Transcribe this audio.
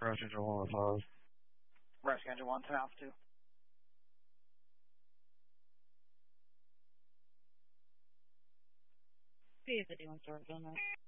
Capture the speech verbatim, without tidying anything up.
Rush Angel one five. Rush Angel one, ten Alpha two. P is fifty-one storage on that.